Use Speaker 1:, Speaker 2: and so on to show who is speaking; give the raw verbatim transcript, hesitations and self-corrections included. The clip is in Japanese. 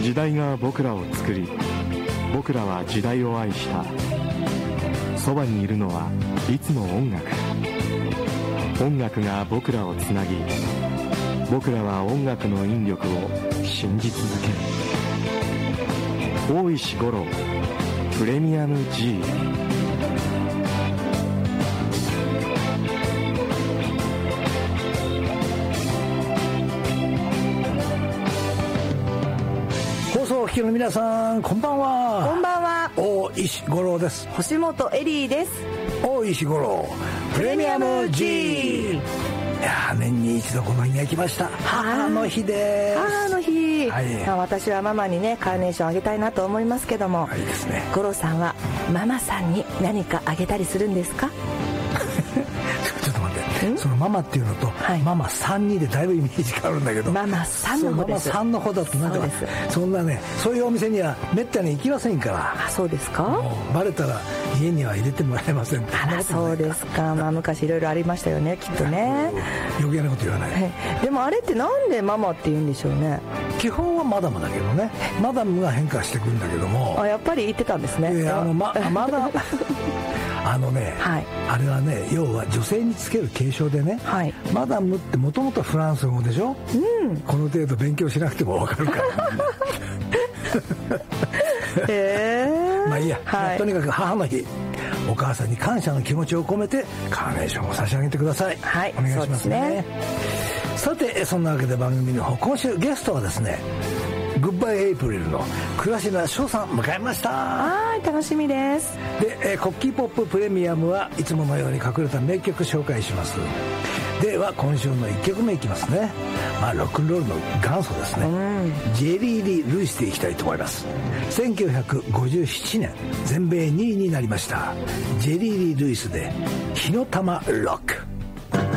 Speaker 1: 時代が僕らを作り、僕らは時代を愛した。そばにいるのはいつも音楽。音楽が僕らをつなぎ、僕らは音楽の引力を信じ続ける。大石五郎プレミアム G。
Speaker 2: 放送をお聞きの皆さん、こんばんは。
Speaker 3: こんばんは。
Speaker 2: 大石五郎です。
Speaker 3: 星本エリーです。
Speaker 2: 大石五郎プレミアム G。 いや年に一度この日が来ました。母の日です。
Speaker 3: 母の日、
Speaker 2: はい、
Speaker 3: まあ、私はママにねカーネーションあげたいなと思いますけども、
Speaker 2: はいですね、
Speaker 3: 五郎さんはママさんに何かあげたりするんですか？
Speaker 2: ちょっと待って、そのママっていうのと、はい、ママさんにでだいぶイメージ変わるんだけど、
Speaker 3: ママさんの方です。
Speaker 2: ママさんの方だとなんか そ, そんなね、そういうお店にはめったに行きませんから。
Speaker 3: あ、そうですか。
Speaker 2: もうバレたら家には入れてもらえません。
Speaker 3: あら、そうですか。まあ昔いろいろありましたよね、きっとね。
Speaker 2: 余計なこと言わない。
Speaker 3: でもあれってなんでママって言うんでしょうね。
Speaker 2: 基本はマダムだけどね、マダムが変化してくるんだけども。
Speaker 3: あ、やっぱり言ってたんですね。
Speaker 2: いや、あのままだあのね、はい、あれはね、要は女性につける継承でね、はい、マダムってもともとフランス語でしょ、うん、この程度勉強しなくても分かるから
Speaker 3: へー
Speaker 2: まあいいや、はい、とにかく母の日、お母さんに感謝の気持ちを込めてカーネーションを差し上げてください。はい、お願いしますね。さて、そんなわけで番組の方、今週ゲストはですね、グッバイエイプリルの倉科翔さん迎えました。
Speaker 3: はい、楽しみです。
Speaker 2: で、えー、コッキーポッププレミアムはいつものように隠れた名曲紹介します。では今週のいっきょくめいきますね。まあロックンロールの元祖ですね、うん、ジェリー・リー・ルイスでいきたいと思います。せんきゅうひゃくごじゅうななねん全米にいになりましたジェリー・リー・ルイスで火の玉ロック。